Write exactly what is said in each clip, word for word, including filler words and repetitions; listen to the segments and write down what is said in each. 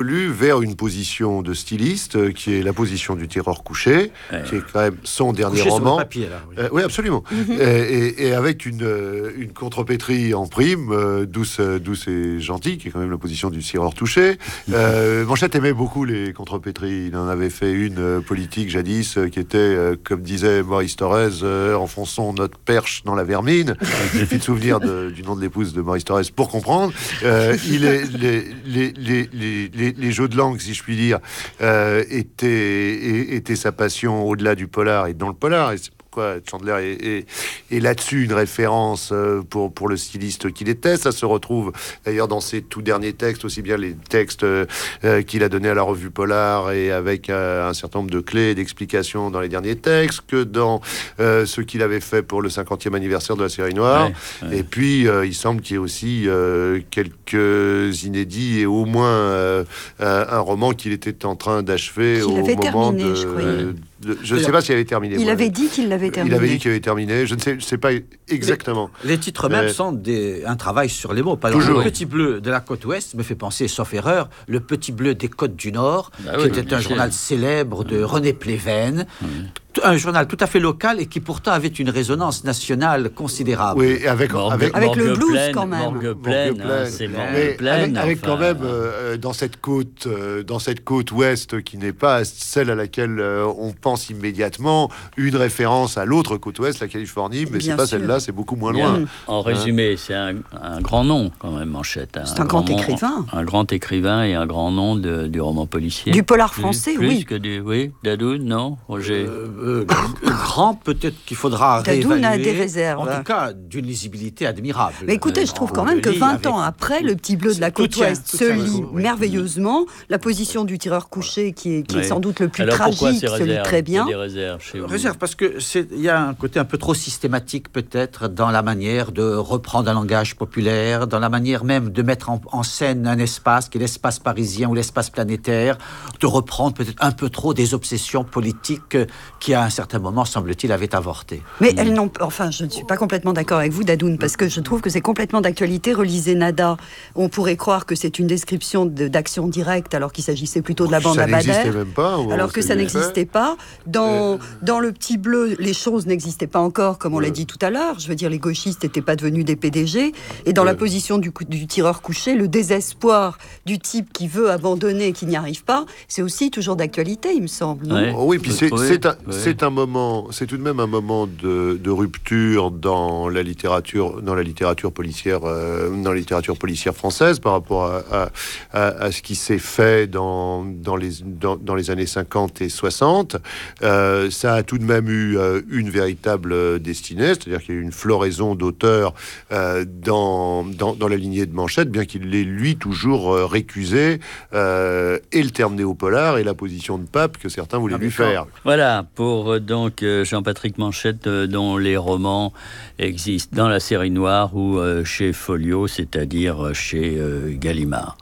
évolue vers une position de styliste euh, qui est la position du tireur couché, ouais. qui est quand même son dernier couché roman. Sur le papier, là, oui. Euh, oui, absolument. Mm-hmm. et, et, et avec une, euh, une contrepétrie en prime, euh, douce, douce et gentille, qui est quand même la position du tireur touché. Euh, Manchette aimait beaucoup les contrepétries. Il en avait fait une euh, politique jadis euh, qui était, euh, comme disait Maurice Thorez, euh, enfonçons notre perche dans la vermine. Il suffit de souvenir de, du nom de l'épouse de Maurice Thorez pour comprendre. Euh, il est, les, les, les, les, les, les jeux de langue, si je puis dire, euh, étaient, étaient sa passion au-delà du polar et dans le polar. Et c'est pourquoi Chandler est, est, est là-dessus une référence euh, pour, pour le styliste qu'il était. Ça se retrouve d'ailleurs dans ses tout derniers textes, aussi bien les textes euh, qu'il a donnés à la revue Polar et avec euh, un certain nombre de clés et d'explications dans les derniers textes, que dans euh, ce qu'il avait fait pour le cinquantième anniversaire de la série noire. Ouais, ouais. Et puis, euh, il semble qu'il y ait aussi euh, quelques inédits et au moins euh, euh, un roman qu'il était en train d'achever au moment terminé, de... Je, euh, de, je ne sais pas s'il avait terminé. Il moi. avait dit qu'il l'avait terminé. Il avait dit qu'il avait terminé. Je ne sais, je sais pas exactement. Les, les titres même euh, sont des, un travail sur les mots. Par exemple, le Petit Bleu de la côte ouest me fait penser, sauf erreur, le Petit Bleu des côtes du Nord, bah qui oui, était un journal célèbre de René Pléven. Mmh. Un journal tout à fait local et qui pourtant avait une résonance nationale considérable. Oui, avec, Morgue, avec, avec le blues pleine, quand même. Morgue pleine, hein, c'est Morgue pleine. Avec, avec enfin, quand même, euh, dans, cette côte, euh, dans cette côte ouest qui n'est pas celle à laquelle euh, on pense immédiatement, une référence à l'autre côte ouest, la Californie, mais c'est pas celle-là, c'est beaucoup moins loin. Bien. En résumé, hein? C'est un, un grand nom quand même, Manchette. Hein, c'est un, un grand, grand écrivain. Un grand écrivain et un grand nom de, du roman policier. Du polar français, plus, oui. Plus que du... Oui, Dadoun, non, Roger euh, Euh, grand, peut-être qu'il faudra réévaluer. a des réserves. En tout cas, d'une lisibilité admirable. Mais écoutez, je trouve quand même que vingt ans après, le Petit Bleu de la côte ouest se lit oui. merveilleusement. La position du tireur couché, qui est, qui oui. est sans doute le plus Alors, tragique, se lit très bien. Il y a des réserves chez vous. Réserve, parce qu'il y a un côté un peu trop systématique, peut-être, dans la manière de reprendre un langage populaire, dans la manière même de mettre en, en scène un espace, qui est l'espace parisien ou l'espace planétaire, de reprendre peut-être un peu trop des obsessions politiques qui, à un certain moment, semble-t-il, avait avorté. Mais elles n'ont... Enfin, je ne suis pas complètement d'accord avec vous, Dadoun, parce que je trouve que c'est complètement d'actualité. Relisez Nada. On pourrait croire que c'est une description de, d'action directe, alors qu'il s'agissait plutôt de la bande à Bader. Ça n'existait même pas. Alors que ça n'existait pas. Dans, euh... dans le Petit Bleu, les choses n'existaient pas encore, comme on ouais. l'a dit tout à l'heure. Je veux dire, les gauchistes n'étaient pas devenus des P D G. Et dans ouais. la position du, du tireur couché, le désespoir du type qui veut abandonner et qui n'y arrive pas, c'est aussi toujours d'actualité, il me semble. Non ouais. oh oui, puis c'est, c'est, un, ouais. c'est un moment... C'est tout de même un moment de, de rupture dans la littérature, dans la littérature policière, euh, dans la littérature policière française par rapport à, à, à, à ce qui s'est fait dans, dans, les, dans, dans les années cinquante et soixante. Euh, ça a tout de même eu euh, une véritable destinée, c'est-à-dire qu'il y a eu une floraison d'auteurs euh, dans, dans, dans la lignée de Manchette, bien qu'il l'ait lui toujours euh, récusé, euh, et le terme néopolar et la position de pape que certains voulaient ah, lui faire. Voilà, pour euh, donc euh, Jean-Patrick Manchette, euh, dont les romans existent dans la série noire ou euh, chez Folio, c'est-à-dire euh, chez euh, Gallimard.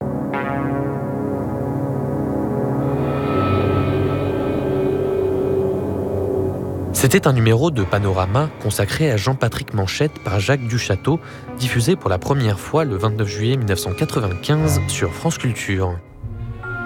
C'était un numéro de Panorama consacré à Jean-Patrick Manchette par Jacques Duchâteau, diffusé pour la première fois le vingt-neuf juillet mille neuf cent quatre-vingt-quinze sur France Culture.